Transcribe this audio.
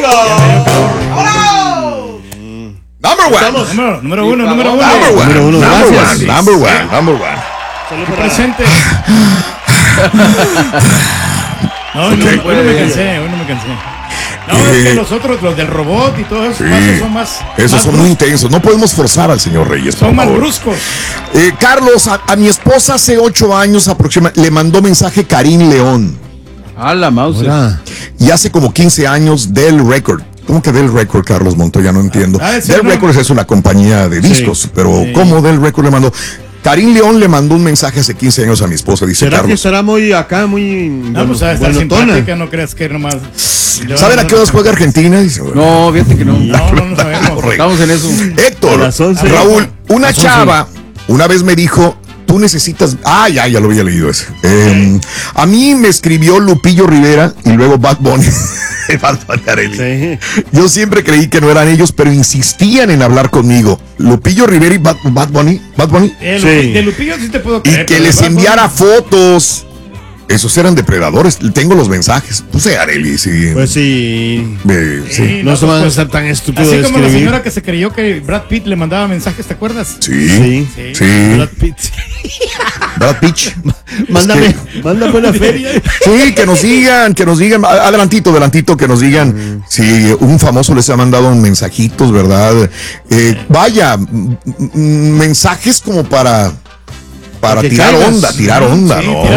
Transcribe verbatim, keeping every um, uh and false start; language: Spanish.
Number one. Número, número uno, número uno. Number one. Número uno, Number gracias. one. Number one. Number one. Aquí presente. No, hoy no, Ok. hoy no me cansé, hoy no me cansé. No, Eh, es que los otros, los del robot y todos esos Sí. pasos son más. Esos más son bruscos, muy intensos. No podemos forzar al señor Reyes, por Son más favor. bruscos. Eh, Carlos, a, a mi esposa hace ocho años aproximadamente le mandó mensaje Karim León. A la mouse. Y hace como quince años Del Record. ¿Cómo que Del Record, Carlos Montoya? No entiendo. Ah, ese Del no. Records es una compañía de discos, pero Sí. ¿cómo Del Record le mandó? Karim León le mandó un mensaje hace quince años a mi esposa, dice ¿Será que Carlos. estará muy acá, muy Vamos a estar buenotona? simpática, no creas que nomás. ¿Saben a qué horas juega Argentina? Dice, No, fíjate que no. No, no, no sabemos. Correcto. Estamos en eso. Héctor, A las once. Raúl, una Las once. chava una vez me dijo, tú necesitas... Ah, ya, ya lo había leído ese. Eh, a mí me escribió Lupillo Rivera y luego Bad Bunny. Bad Bunny, Arely. Sí. Yo siempre creí que no eran ellos, pero insistían en hablar conmigo. Lupillo Rivera y Bad, Bad Bunny. Bad Bunny. Eh, Sí. Lupi- De Lupillo sí te puedo creer. Y que pero les de Bad Bunny- enviara fotos. Esos eran depredadores. Tengo los mensajes. Puse Arely, sí. Pues sí. Eh, sí. Sí, No se van a pues, ser tan estúpidos Así de como la escribir. señora que se creyó que Brad Pitt le mandaba mensajes, ¿te acuerdas? Sí. Sí. Sí. Sí. Brad Pitt. Brad Pitt. Mándame, que- mándame una feria. Sí, que nos digan, que nos digan, a- adelantito, adelantito, que nos digan si un famoso les ha mandado mensajitos, ¿verdad? Eh, vaya, m- m- mensajes como para, para Para que tirar caigas. onda, tirar onda, Sí, ¿no? tirar